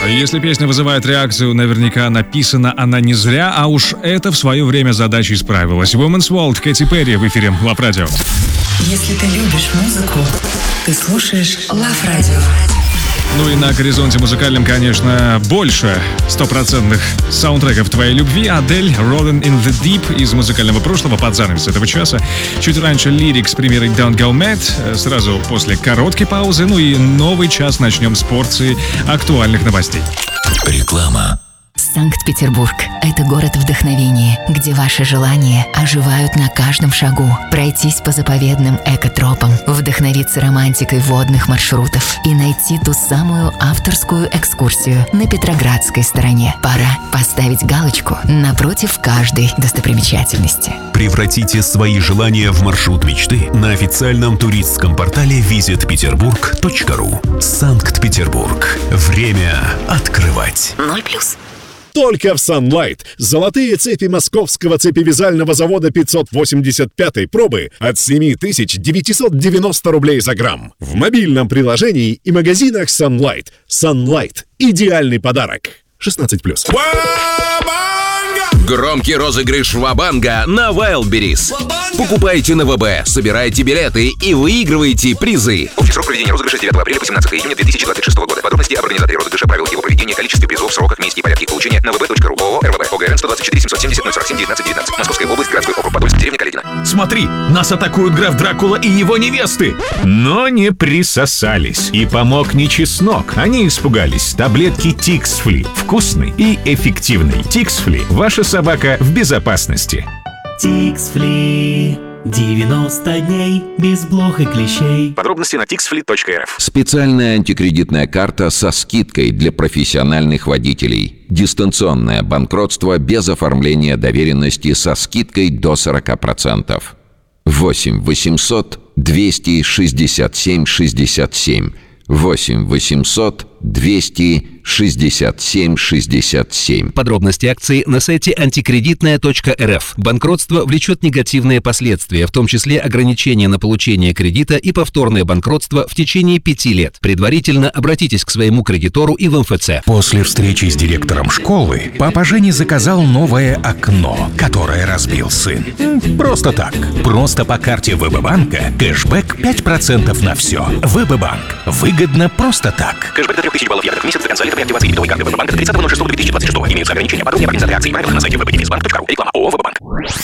Если песня вызывает реакцию, наверняка написана она не зря, а уж это в свое время задачей справилась. Women's World, Кэти Перри в эфире Love Radio. Если ты любишь музыку, ты слушаешь Love Radio. Ну и на горизонте музыкальном, конечно, больше стопроцентных саундтреков твоей любви. Адель, Rolling in the Deep из музыкального прошлого под занавес этого часа. Чуть раньше Lyrics с премьерой Don't Go Mad. Сразу после короткой паузы. Ну и новый час начнем с порции актуальных новостей. Реклама. Санкт-Петербург – это город вдохновения, где ваши желания оживают на каждом шагу. Пройтись по заповедным экотропам, вдохновиться романтикой водных маршрутов и найти ту самую авторскую экскурсию на Петроградской стороне. Пора поставить галочку напротив каждой достопримечательности. Превратите свои желания в маршрут мечты на официальном туристском портале visitpeterburg.ru. Санкт-Петербург. Время открывать. 0+. Только в Sunlight. Золотые цепи московского цепевязального завода 585-й пробы от 7990 рублей за грамм. В мобильном приложении и магазинах Sunlight. Sunlight. Идеальный подарок. 16+. Громкий розыгрыш Ва-банга на Wildberries. Покупайте на ВБ, собирайте билеты и выигрывайте призы. Общий срок проведения розыгрыша с 9 апреля по 17 июня 2026 года. Подробности об организаторе розыгрыша, правилах его проведения, количестве призов, сроках, месте и порядке их получения на vb.ru. ООО РВБ. ОГРН 124 770 047 19 19. Московская область, городской округ Подольск, деревня Каледино. Смотри, нас атакуют граф Дракула и его невесты. Но не присосались. И помог не чеснок. Они испугались. Таблетки Тиксфли. Вкусный и эффективный. Тиксфли. Ваша собака в безопасности. Тиксфли. 90 дней без блох и клещей. Подробности на tixfly.rf. Специальная антикредитная карта со скидкой для профессиональных водителей. Дистанционное банкротство без оформления доверенности со скидкой до 40%. 8 800 267 67. 8 800 267 67. Подробности акции на сайте антикредитная.рф. Банкротство влечет негативные последствия, в том числе ограничение на получение кредита и повторное банкротство в течение 5 лет. Предварительно обратитесь к своему кредитору и в МФЦ. После встречи с директором школы папа Женя заказал новое окно, которое разбил сын. Просто так. Просто по карте ВБ-банка кэшбэк 5% на все. ВБ-банк. Выгодно просто так. Кэшбэк до 3000 баллов евро в месяц до конца лета при активации лимитовой карты ВБ-банка до 30.06.2026. Имеются ограничения. Подробнее организации правил на сайте www.bank.ru. Реклама ООО «ВБ-банк».